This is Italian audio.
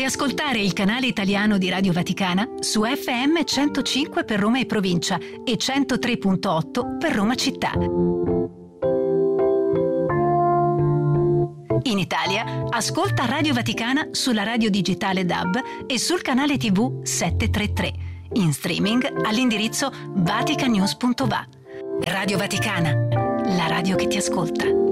ascoltare il canale italiano di Radio Vaticana su FM 105 per Roma e provincia e 103.8 per Roma città. In Italia, ascolta Radio Vaticana sulla radio digitale DAB e sul canale TV 733. In streaming all'indirizzo vaticanews.va. Radio Vaticana, la radio che ti ascolta.